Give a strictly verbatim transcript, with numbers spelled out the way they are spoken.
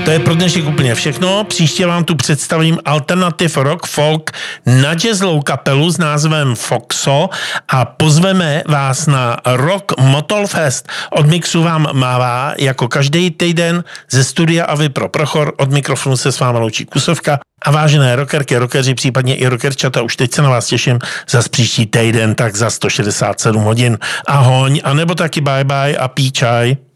To je pro dnešek úplně všechno. Příště vám tu představím alternative rock folk na jazzlou kapelu s názvem Foxo a pozveme vás na Rock Motolfest. Od mixu vám mává jako každý týden ze studia Avy pro Prochor. Od mikrofonu se s váma loučí Kusovka. A vážené rockerky, rockeři, případně i rockerčata, už teď se na vás těším za příští týden, tak za sto šedesát sedm hodin. Ahoň, anebo taky bye bye a pí čaj.